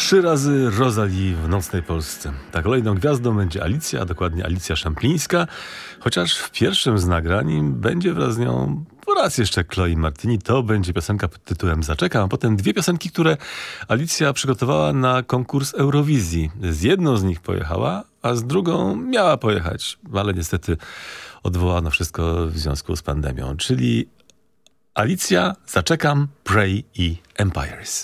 3 razy Rosalie w Nocnej Polsce. Ta kolejną gwiazdą będzie Alicja, a dokładnie Alicja Szemplińska, chociaż w pierwszym z nagrań będzie wraz z nią po raz jeszcze Chloe Martini. To będzie piosenka pod tytułem Zaczekam, a potem 2 piosenki, które Alicja przygotowała na konkurs Eurowizji. Z jedną z nich pojechała, a z drugą miała pojechać, ale niestety odwołano wszystko w związku z pandemią. Czyli Alicja, Zaczekam, Pray i Empires.